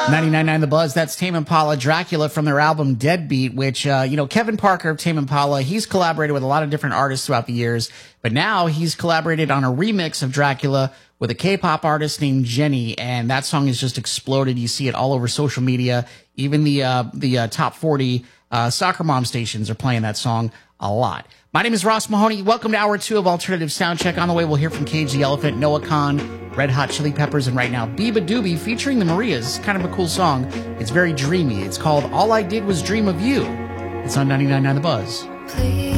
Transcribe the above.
99.9 The Buzz, that's Tame Impala, Dracula from their album Deadbeat, which, Kevin Parker of Tame Impala, he's collaborated with a lot of different artists throughout the years, but now he's collaborated on a remix of Dracula with a K-pop artist named Jenny, and that song has just exploded. You see it all over social media. Even the top 40 soccer mom stations are playing that song a lot. My name is Ross Mahoney. Welcome to Hour 2 of Alternative Soundcheck. On the way, we'll hear from Cage the Elephant, Noah Kahn, Red Hot Chili Peppers, and right now, Biba Doobie featuring the Marias. Kind of a cool song. It's very dreamy. It's called All I Did Was Dream of You. It's on 99.9 The Buzz. Please.